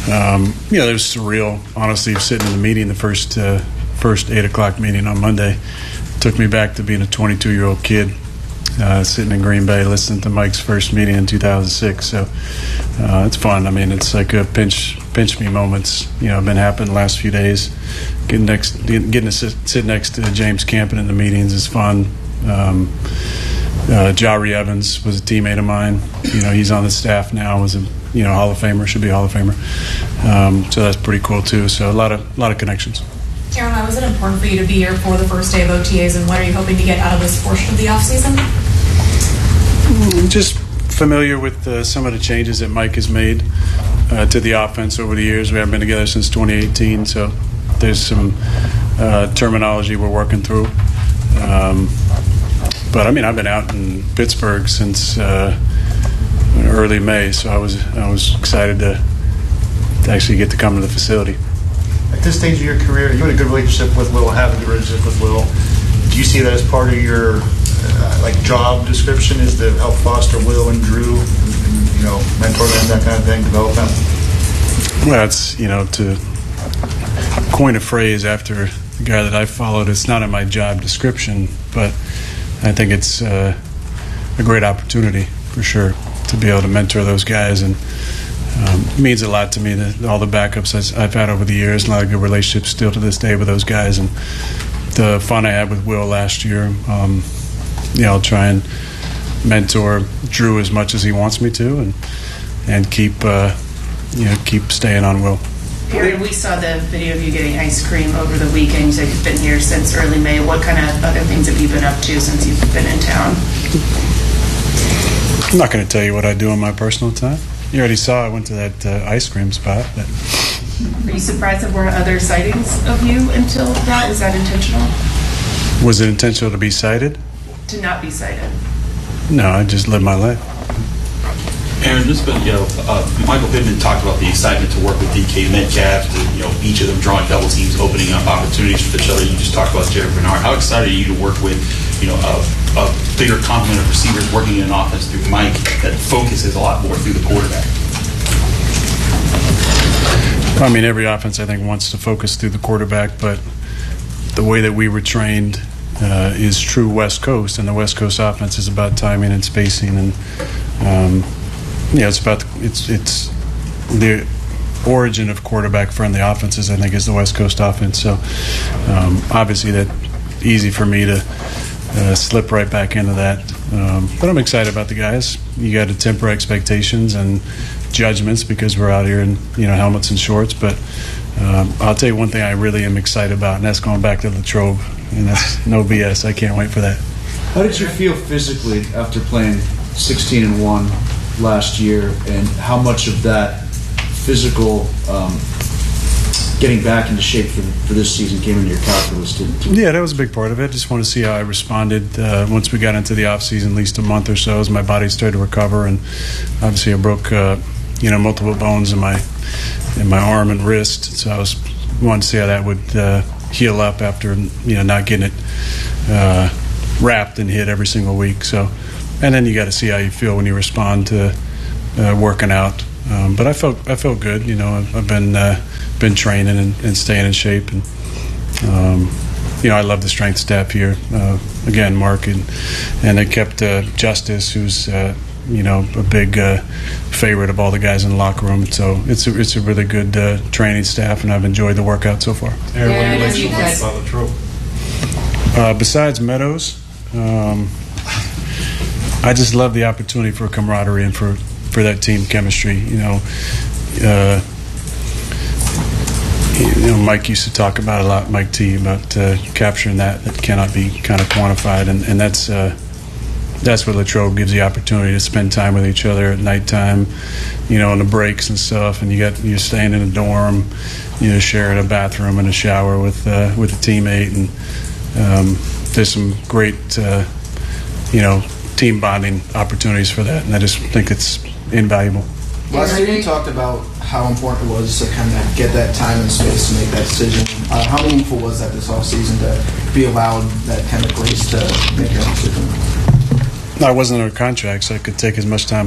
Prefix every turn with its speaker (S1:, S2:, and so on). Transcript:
S1: It was surreal, honestly, sitting in the meeting, the first 8 o'clock meeting on Monday. Took me back to being a 22-year-old kid, sitting in Green Bay listening to Mike's first meeting in 2006. So it's fun. I mean, it's like a pinch me moments. Have been happening the last few days. Getting to sit next to James Campen in the meetings is fun. Jari Evans was a teammate of mine. He's on the staff now. Was a Hall of Famer, should be a Hall of Famer. So that's pretty cool too. So a lot of connections.
S2: Aaron, why was it important for you to be here for the first day of OTAs, and what are you hoping to get out of this portion of the offseason?
S1: Just familiar with some of the changes that Mike has made to the offense over the years. We haven't been together since 2018, so there's some terminology we're working through. But I've been out in Pittsburgh since early May, so I was excited to actually get to come to the facility.
S3: At this stage of your career, you had a good relationship with Will, have a good relationship with Will. Do you see that as part of your job description, is to help foster Will and Drew, and mentor them, that kind of thing, develop them?
S1: Well, it's, to coin a phrase after the guy that I followed, it's not in my job description, but I think it's a great opportunity for sure to be able to mentor those guys, and it means a lot to me that all the backups I've had over the years, a lot of good relationships still to this day with those guys, and the fun I had with Will last year. I'll try and mentor Drew as much as he wants me to, and keep staying on Will.
S4: Aaron, we saw the video of you getting ice cream over the weekend. You said you've been here since early May. What kind of other things have you been up to since you've been in town?
S1: I'm not going to tell you what I do in my personal time. You already saw I went to that ice cream spot. But
S4: are you surprised there weren't other sightings of you until that? Was that intentional?
S1: Was it intentional to be sighted?
S4: To not be sighted.
S1: No, I just live my life.
S5: Aaron, Michael Pittman talked about the excitement to work with DK Metcalf, each of them drawing double teams, opening up opportunities for each other. You just talked about Jared Bernard. How excited are you to work with, a bigger complement of receivers working in an offense through Mike that focuses a lot more through the quarterback?
S1: Every offense, I think, wants to focus through the quarterback, but the way that we were trained is true West Coast, and the West Coast offense is about timing and spacing, and it's the origin of quarterback-friendly offenses, I think, is the West Coast offense. So obviously that's easy for me to slip right back into that. But I'm excited about the guys. You got to temper expectations and judgments because we're out here in helmets and shorts. But I'll tell you one thing I really am excited about, and that's going back to Latrobe, and that's no BS. I can't wait for that.
S6: How did you feel physically after playing 16-1 last year, and how much of that physical getting back into shape for this season came into your calculus?
S1: Yeah, that was a big part of it. Just want to see how I responded once we got into the off season, at least a month or so, as my body started to recover, and obviously I broke multiple bones in my arm and wrist, so I wanted to see how that would heal up after not getting it wrapped and hit every single week. So, and then you got to see how you feel when you respond to working out. But I felt good. I've been training and staying in shape, and I love the strength staff here. Again, Mark and they kept Justice, who's a big favorite of all the guys in the locker room. So it's a really good training staff, and I've enjoyed the workout so far.
S3: Aaron, what do you like so much about Latrobe?
S1: Besides Meadows, I just love the opportunity for camaraderie and for that team chemistry. Mike used to talk about a lot, Mike T, about capturing that cannot be kind of quantified, and that's what Latrobe gives the opportunity to spend time with each other at nighttime, on the breaks and stuff, and you're staying in a dorm, sharing a bathroom and a shower with a teammate, and there's some great team bonding opportunities for that, and I just think it's invaluable.
S7: Last year you talked about how important it was to kind of get that time and space to make that decision. How meaningful was that this offseason to be allowed that kind of grace to make your own decision?
S1: I wasn't under contract, so I could take as much time